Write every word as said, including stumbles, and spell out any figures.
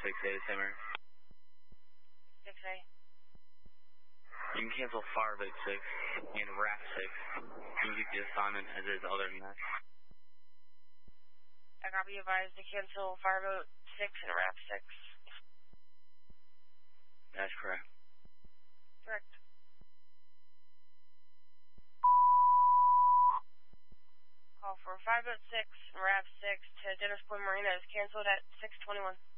six A, Simmer. six A. You can cancel Fireboat six and Raft six. You can keep the assignment as is other than that. I copy advised to cancel Fireboat six and Raft six. That's correct. Correct. Call for Fireboat six and Raft six to Dennis Point Marina is canceled at six twenty-one.